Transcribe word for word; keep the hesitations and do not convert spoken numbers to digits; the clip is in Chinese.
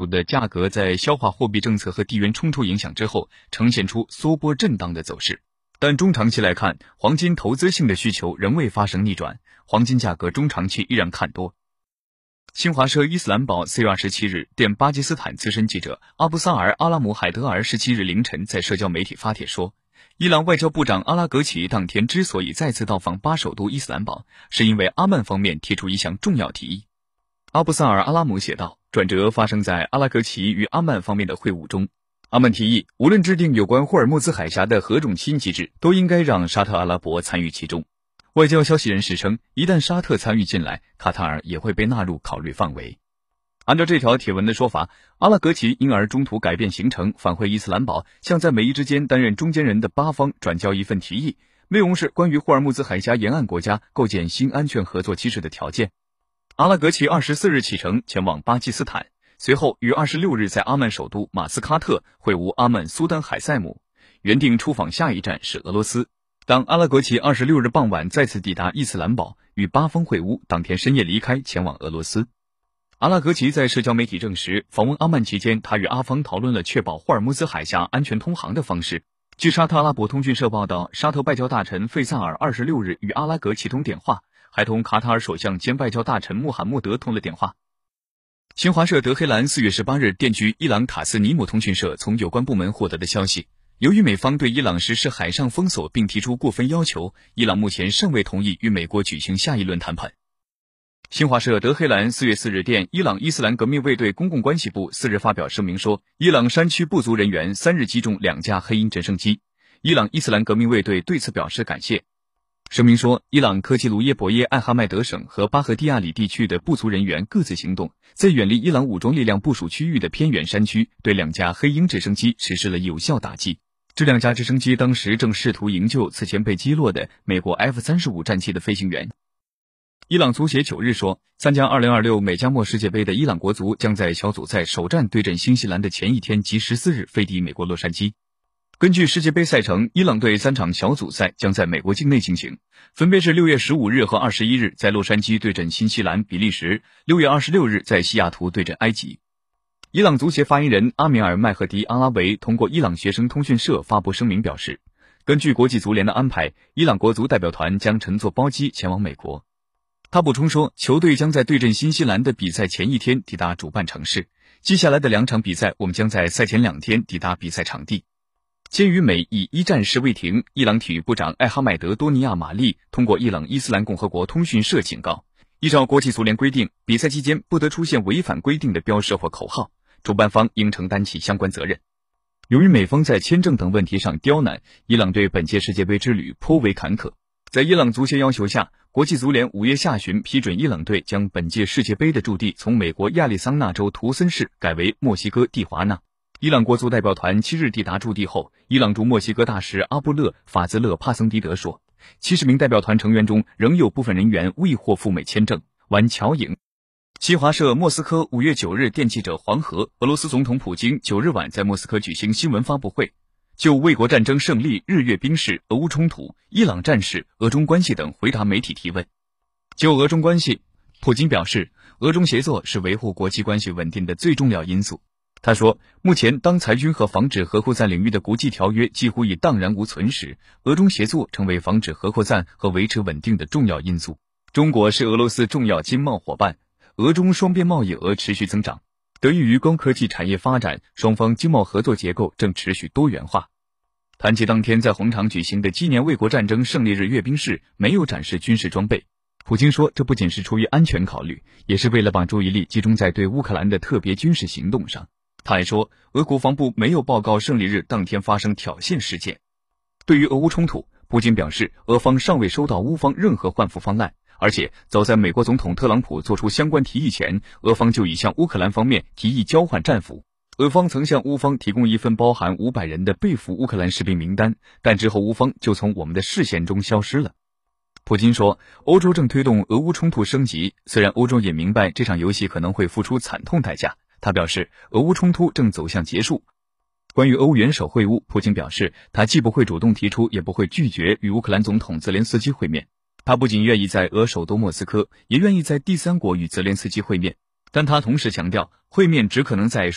的价格在消化货币政策和地缘冲突影响之后，呈现出缩波震荡的走势。但中长期来看，黄金投资性的需求仍未发生逆转，黄金价格中长期依然看多。新华社伊斯兰报四月二十七日电巴基斯坦资深记者阿布萨尔·阿拉姆海德尔十七日凌晨在社交媒体发帖说，伊朗外交部长阿拉格齐当天之所以再次到访巴首都伊斯兰堡，是因为阿曼方面提出一项重要提议。阿布萨尔·阿拉姆写道，转折发生在阿拉格齐与阿曼方面的会晤中。阿曼提议，无论制定有关霍尔木兹海峡的何种新机制，都应该让沙特阿拉伯参与其中。外交消息人士称，一旦沙特参与进来，卡塔尔也会被纳入考虑范围。按照这条帖文的说法，阿拉格齐因而中途改变行程，返回伊斯兰堡，向在美伊之间担任中间人的巴方转交一份提议，内容是关于霍尔木兹海峡沿岸国家构建新安全合作机制的条件。阿拉格齐二十四日启程前往巴基斯坦，随后于二十六日在阿曼首都马斯喀特会晤阿曼苏丹海塞姆，原定出访下一站是俄罗斯。当阿拉格齐二十六日傍晚再次抵达伊斯兰堡，与巴方会晤，当天深夜离开前往俄罗斯。阿拉格齐在社交媒体证实，访问阿曼期间，他与阿方讨论了确保霍尔木兹海峡安全通航的方式。据沙特阿拉伯通讯社报道，沙特外交大臣费萨尔二十六日与阿拉格齐通电话，还同卡塔尔首相兼外交大臣穆罕默德通了电话。新华社德黑兰四月十八日电据伊朗塔斯尼姆通讯社从有关部门获得的消息，由于美方对伊朗实施海上封锁并提出过分要求，伊朗目前尚未同意与美国举行下一轮谈判。新华社德黑兰四月四日电伊朗伊斯兰革命卫队公共关系部四日发表声明说，伊朗山区部族人员三日击中两架黑鹰直升机，伊朗伊斯兰革命卫队对此表示感谢。声明说，伊朗科技卢耶伯耶艾哈迈德省和巴赫蒂亚里地区的部族人员各自行动，在远离伊朗武装力量部署区域的偏远山区对两架黑鹰直升机实施了有效打击。这两架直升机当时正试图营救此前被击落的美国 F 三十五 战机的飞行员。伊朗足协九日说，参加二零二六美加墨世界杯的伊朗国足将在小组赛首战对阵新西兰的前一天即十四日飞抵美国洛杉矶。根据世界杯赛程，伊朗队三场小组赛将在美国境内进行，分别是六月十五日和二十一日在洛杉矶对阵新西兰、比利时，六月二十六日在西雅图对阵埃及。伊朗足协发言人阿米尔·麦赫迪·阿拉维通过伊朗学生通讯社发布声明表示，根据国际足联的安排，伊朗国足代表团将乘坐包机前往美国。他补充说，球队将在对阵新西兰的比赛前一天抵达主办城市，接下来的两场比赛我们将在赛前两天抵达比赛场地。鉴于美以一战事未停，伊朗体育部长艾哈迈德多尼亚马利通过伊朗伊斯兰共和国通讯社警告，依照国际足联规定，比赛期间不得出现违反规定的标识或口号，主办方应承担起相关责任。由于美方在签证等问题上刁难，伊朗对本届世界杯之旅颇为坎坷。在伊朗足协要求下，国际足联五月下旬批准伊朗队将本届世界杯的驻地从美国亚利桑那州图森市改为墨西哥蒂华纳。伊朗国足代表团七日抵达驻地后，伊朗驻墨西哥大使阿布勒·法兹勒·帕森迪德说，七十名代表团成员中仍有部分人员未获赴美签证。玩乔颖。新华社莫斯科五月九日电记者黄河，俄罗斯总统普京九日晚在莫斯科举行新闻发布会，就卫国战争胜利、日月兵事、俄乌冲突、伊朗战事、俄中关系等回答媒体提问。就俄中关系，普京表示，俄中协作是维护国际关系稳定的最重要因素。他说，目前当裁军和防止核扩散领域的国际条约几乎已荡然无存时，俄中协作成为防止核扩散和维持稳定的重要因素。中国是俄罗斯重要经贸伙伴，俄中双边贸易额持续增长，得益于高科技产业发展，双方经贸合作结构正持续多元化。谈及当天在红场举行的纪念卫国战争胜利日阅兵式没有展示军事装备，普京说，这不仅是出于安全考虑，也是为了把注意力集中在对乌克兰的特别军事行动上。他还说，俄国防部没有报告胜利日当天发生挑衅事件。对于俄乌冲突，普京表示，俄方尚未收到乌方任何换俘方案，而且早在美国总统特朗普做出相关提议前，俄方就已向乌克兰方面提议交换战俘。俄方曾向乌方提供一份包含五百人的被俘乌克兰士兵名单，但之后乌方就从我们的视线中消失了。普京说，欧洲正推动俄乌冲突升级，虽然欧洲也明白这场游戏可能会付出惨痛代价。他表示，俄乌冲突正走向结束。关于欧元首会晤，普京表示，他既不会主动提出，也不会拒绝与乌克兰总统泽连斯基会面。他不仅愿意在俄首都莫斯科，也愿意在第三国与泽连斯基会面，但他同时强调，会面只可能在